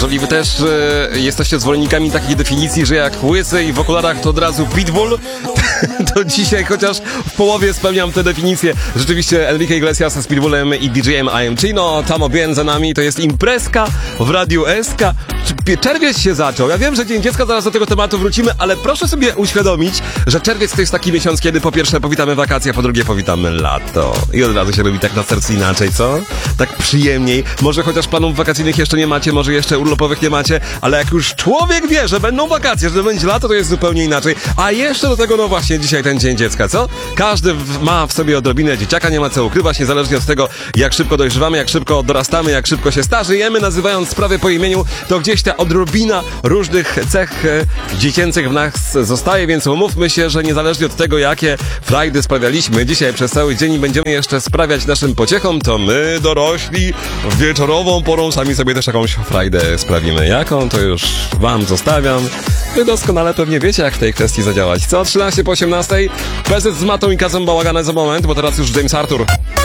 Jeżeli wy też jesteście zwolennikami takiej definicji, że jak łysy i w okularach to od razu pitbull, to dzisiaj chociaż w połowie spełniam tę definicję. Rzeczywiście Enrique Iglesias z Pitbullem i DJ-em IM Chino, Tamo Bien za nami, to jest imprezka w Radiu SK. Czerwiec się zaczął. Ja wiem, że Dzień Dziecka, zaraz do tego tematu wrócimy, ale proszę sobie uświadomić, że czerwiec to jest taki miesiąc, kiedy po pierwsze powitamy wakacje, a po drugie powitamy lato. I od razu się robi tak na sercu inaczej, co? Tak przyjemniej. Może chociaż planów wakacyjnych jeszcze nie macie, może jeszcze urlopowych nie macie, ale jak już człowiek wie, że będą wakacje, że będzie lato, to jest zupełnie inaczej. A jeszcze do tego, no właśnie, dzisiaj ten Dzień Dziecka, co? Każdy ma w sobie odrobinę dzieciaka, nie ma co ukrywać, niezależnie od tego, jak szybko dojrzewamy, jak szybko dorastamy, jak szybko się starzejemy, nazywając sprawy po imieniu, to gdzieś ta odrobina różnych cech dziecięcych w nas zostaje, więc umówmy się, że niezależnie od tego, jakie frajdy sprawialiśmy dzisiaj przez cały dzień i będziemy jeszcze sprawiać naszym pociechom, to my, dorośli, wieczorową porą sami sobie też jakąś frajdę sprawimy. Jaką, to już wam zostawiam. Wy doskonale pewnie wiecie, jak w tej kwestii zadziałać. Co? 13 po 18. PZ z Matą i Kazem Bałaganem za moment, bo teraz już James Arthur.